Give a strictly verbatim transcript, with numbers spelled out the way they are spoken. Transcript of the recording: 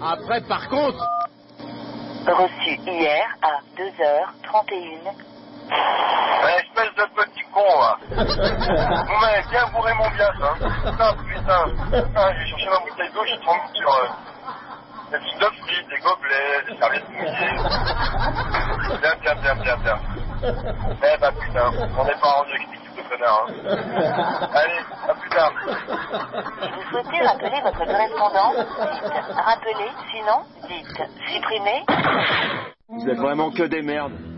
Après, par contre... Reçu hier à deux heures trente et une. Ouais, espèce de petit con, là. Vous m'avez bien bourré mon bias, hein. Putain, putain. Putain, j'ai cherché ma bouteille d'eau, je suis tombé sur... Euh, des trucs de frites, des gobelets, des serviettes mouillées. Bien, bien, bien, bien, bien. Eh bah putain, on n'est pas rendu avec cette équipe de connards, hein. Allez, à plus tard. Si vous souhaitez rappeler votre correspondant, dites rappeler, sinon dites supprimer. Vous êtes vraiment que des merdes.